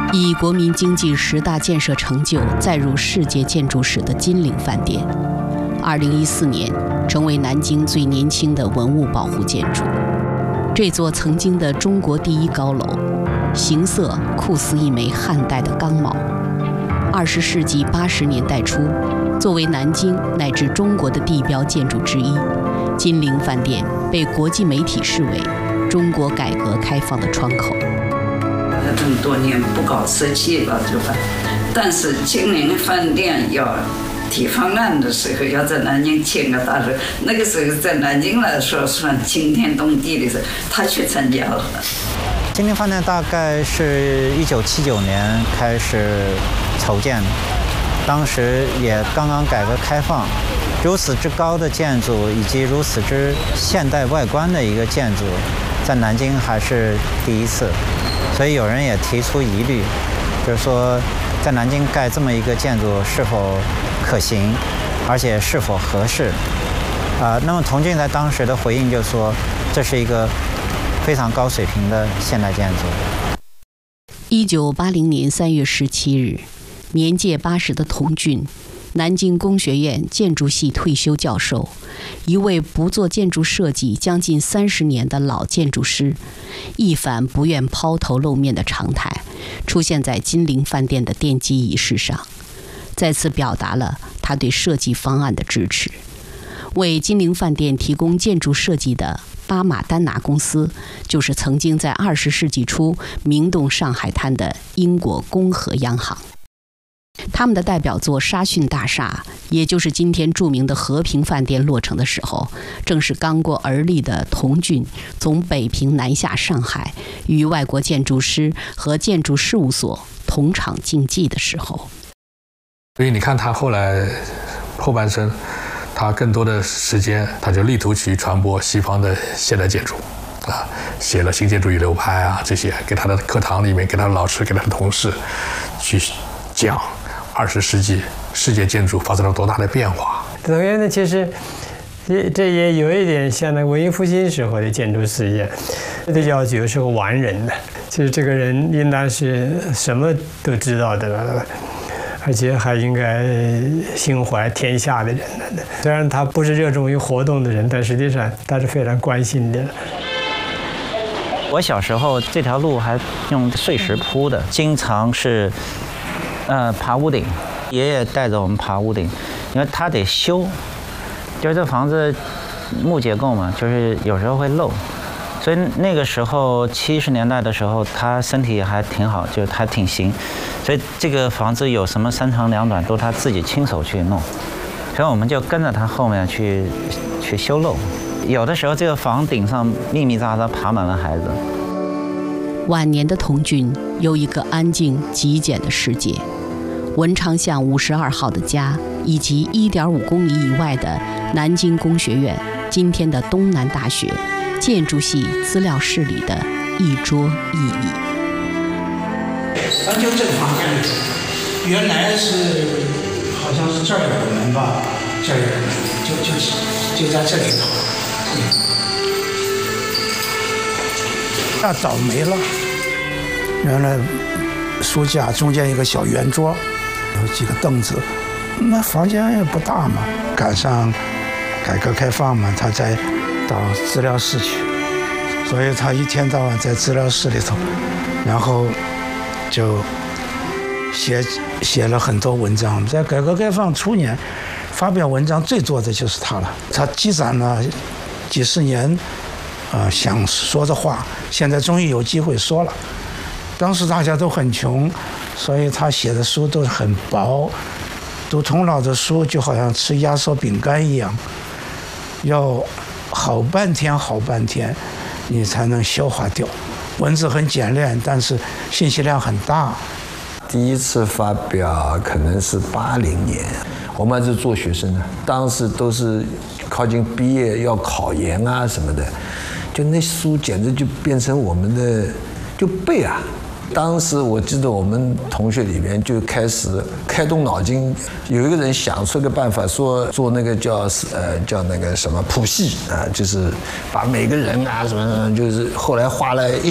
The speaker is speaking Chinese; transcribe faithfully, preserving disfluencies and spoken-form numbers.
以国民经济十大建设成就载入世界建筑史的金陵饭店，二零一四年成为南京最年轻的文物保护建筑。这座曾经的中国第一高楼，形色酷似一枚汉代的钢矛。二十世纪八十年代初，作为南京乃至中国的地标建筑之一，金陵饭店被国际媒体视为中国改革开放的窗口。 这么多年不搞设计了，对吧？但是金陵饭店要提方案的时候，要在南京签个大楼，那个时候在南京来说算惊天动地的事，他去参加了。 金陵饭店大概是一九七九年开始筹建，当时也刚刚改革开放，如此之高的建筑以及如此之现代外观的一个建筑，在南京还是第一次，所以有人也提出疑虑，就是说在南京盖这么一个建筑是否可行，而且是否合适？啊、呃，那么童俊在当时的回应就说，这是一个非常高水平的现代建筑。 一九八零年三月十七日，年届八十的童俊，南京工学院建筑系退休教授，一位不做建筑设计将近三十年的老建筑师，一反不愿抛头露面的常态，出现在金陵饭店的奠基仪式上，再次表达了他对设计方案的支持。为金陵饭店提供建筑设计的巴马丹拿公司，就是曾经在二十世纪初名动上海滩的英国公和央行。他们的代表作沙逊大厦，也就是今天著名的和平饭店落成的时候，正是刚过而立的童俊从北平南下上海，与外国建筑师和建筑事务所同场竞技的时候。 所以你看他后来后半生，他更多的时间他就力图去传播西方的现代建筑啊，写了新建筑与流派啊，这些给他的课堂里面，给他的老师，给他的同事去讲二十世纪世界建筑发生了多大的变化。 等于呢，其实这这也有一点像那文艺复兴时候的建筑师一样，这个要求是个完人的，其实这个人应当是什么都知道的，而且还应该心怀天下的人。虽然他不是热衷于活动的人，但实际上他是非常关心的。 我小时候这条路还用碎石铺的，经常是呃爬屋顶，爷爷带着我们爬屋顶，因为他得修，就是这房子木结构嘛，就是有时候会漏，所以那个时候七十年代的时候，他身体还挺好，就还挺行，所以这个房子有什么三长两短都他自己亲手去弄，所以我们就跟着他后面去去修漏。有的时候这个房顶上密密匝匝爬满了孩子。 晚年的童俊有一个安静极简的世界，文昌巷五十二号的家，以及一点五公里以外的南京工学院，今天的东南大学建筑系资料室里的一桌一椅。 咱就这个房间里，原来是好像是这儿有个门吧，这儿有个门，就就就在这里头。那早没了，原来书架中间一个小圆桌，有几个凳子，那房间也不大嘛。赶上改革开放嘛，他再到资料室去，所以他一天到晚在资料室里头，然后就写写了很多文章。在改革开放初年，发表文章最多的就是他了。他积攒了几十年，呃，想说的话，现在终于有机会说了。当时大家都很穷，所以他写的书都很薄，读童老的书就好像吃压缩饼干一样，要好半天好半天，你才能消化掉。文字很简练，但是信息量很大。 第一次发表可能是八零年，我们还是做学生的，当时都是靠近毕业要考研啊什么的，就那书简直就变成我们的就背啊。当时我记得我们同学里面就开始开动脑筋，有一个人想出个办法，说做那个叫呃叫那个什么谱系啊，就是把每个人啊什么，就是后来画了一